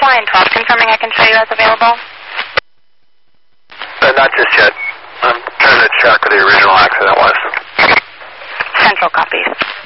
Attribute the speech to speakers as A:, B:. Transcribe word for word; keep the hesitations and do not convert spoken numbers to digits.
A: line twelve confirming I can show you as available?
B: Uh, not just yet. I'm trying to check what the original accident was.
A: Central copies.